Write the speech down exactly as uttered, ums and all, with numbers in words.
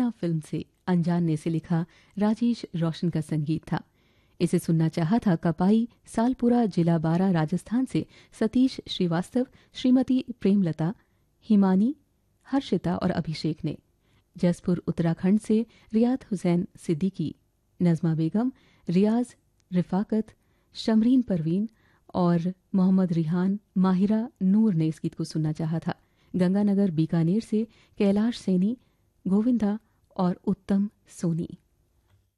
Film से अनजान ने से लिखा राजेश रोशन का संगीत था। इसे सुनना चाहा था कपाई सालपुरा जिला बारा राजस्थान से सतीश श्रीवास्तव, श्रीमती प्रेमलता, हिमानी, हर्षिता और अभिषेक ने। जसपुर उत्तराखंड से रियाद हुसैन सिद्दीकी, नजमा बेगम, रियाज रिफाकत, शमरीन परवीन और मोहम्मद रिहान, माहिरा नूर ने इस गीत को सुनना चाहा था। गंगानगर बीकानेर से कैलाश सैनी, गोविंदा और उत्तम सोनी।